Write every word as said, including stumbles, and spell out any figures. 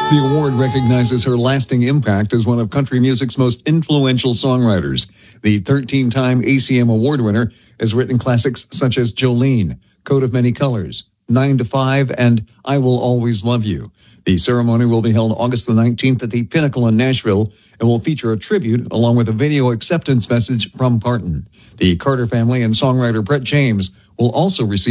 The award recognizes her lasting impact as one of country music's most influential songwriters. The thirteen-time A C M Award winner has written classics such as Jolene, Coat of Many Colors, Nine to Five, and I Will Always Love You. The ceremony will be held August the nineteenth at the Pinnacle in Nashville and will feature a tribute along with a video acceptance message from Parton. The Carter family and songwriter Brett James will also receive